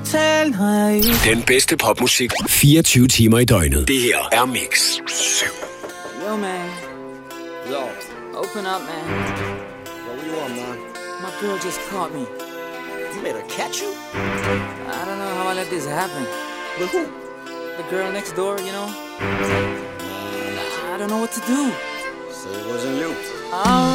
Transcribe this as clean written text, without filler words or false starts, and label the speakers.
Speaker 1: hotel, nej.
Speaker 2: Den bedste popmusik 24 timer i døgnet. Det her er Mix 7.
Speaker 3: Yo, man.
Speaker 4: Yo.
Speaker 3: Open up, man.
Speaker 4: Yo, what you want, man?
Speaker 3: My girl just caught me.
Speaker 4: You made her catch you?
Speaker 3: I don't know how I let this happen.
Speaker 4: With who?
Speaker 3: The girl next door, you know? I don't know what to do.
Speaker 4: So it wasn't you.